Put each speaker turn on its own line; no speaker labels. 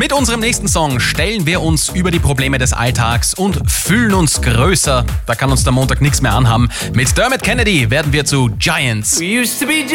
Mit unserem nächsten Song stellen wir uns über die Probleme des Alltags und fühlen uns größer. Da kann uns der Montag nichts mehr anhaben. Mit Dermot Kennedy werden wir zu Giants.
We used to be